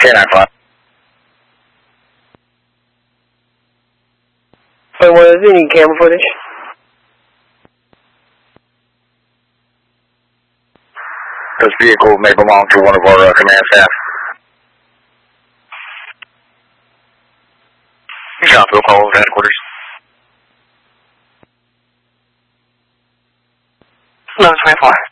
K95. Wait, what is it? Any camera footage? This vehicle may belong to one of our command staff. Copy, we'll call over to headquarters. 1124.